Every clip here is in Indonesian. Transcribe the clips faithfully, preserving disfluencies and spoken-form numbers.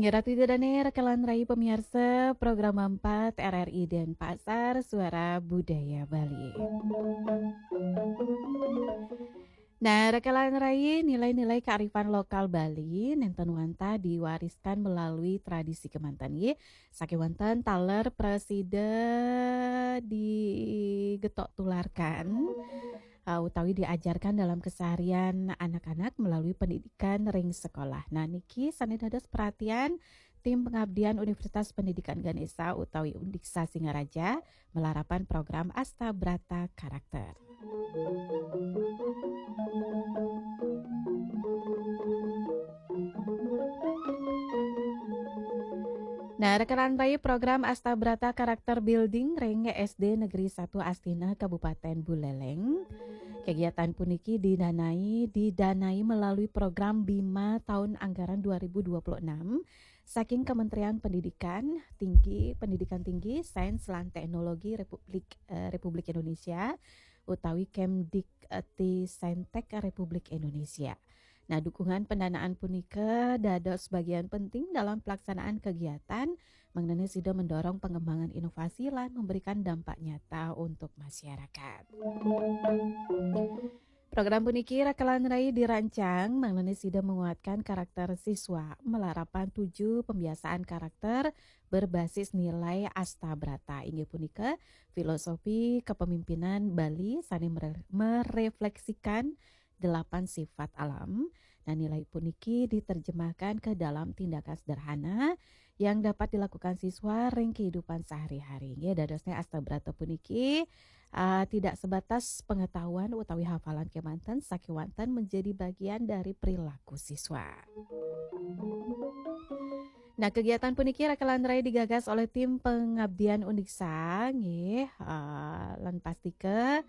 Ngira tidak dane rekalan rai pemirsa program empat R R I Denpasar Suara Budaya Bali. Nah, rekalan rai nilai-nilai kearifan lokal Bali nenten wanta diwariskan melalui tradisi kemanten ye. Sakewanten taler presida digetok tularkan uh, utawi diajarkan dalam keseharian anak-anak melalui pendidikan ring sekolah. Nah, niki sanedados perhatian tim pengabdian Universitas Pendidikan Ganesha utawi Undiksa Singaraja melarapan program Astabrata Karakter. Nah, rekan rai program Astabrata Karakter Building Ring S D Negeri satu Astina Kabupaten Buleleng. Kegiatan puniki didanai didanai melalui program Bima tahun anggaran dua ribu dua puluh enam saking Kementerian Pendidikan Tinggi Pendidikan Tinggi Sains lan Teknologi Republik eh, Republik Indonesia utawi Kemdikti Saintek Republik Indonesia. Nah, dukungan pendanaan punika dados bagian penting dalam pelaksanaan kegiatan mengenai sida mendorong pengembangan inovasi lan memberikan dampak nyata untuk masyarakat. Program puniki rakalan rai dirancang mengenai sida menguatkan karakter siswa melarapan tujuh pembiasaan karakter berbasis nilai Astabrata. Inggih punika filosofi kepemimpinan Bali sani merefleksikan delapan sifat alam. Nah, nilai puniki diterjemahkan ke dalam tindakan sederhana yang dapat dilakukan siswa ring kehidupan sehari-hari. Ya, dadosnya Astabrata puniki uh, tidak sebatas pengetahuan utawi hafalan kemanten sakiwanten menjadi bagian dari perilaku siswa. Nah, kegiatan puniki rakalan rai digagas oleh tim pengabdian Undiksa nggih uh, lan pastike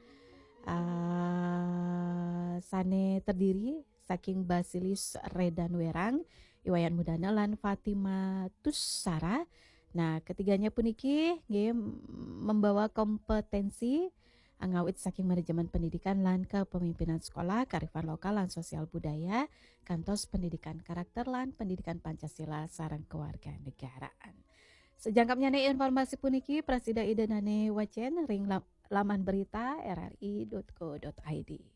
Uh, sane terdiri saking Basilis Redan Werang, Iwayan Mudana lan Fatima Tussara. Nah, ketiganya puniki nggih membawa kompetensi ngawit saking manajemen pendidikan lan kepemimpinan sekolah, kearifan lokal lan sosial budaya, kantos pendidikan karakter lan pendidikan Pancasila sareng kewarganegaraan. Sejangkapnya nih informasi puniki Presida Idenane Wacen ring laman berita r r i dot co dot i d.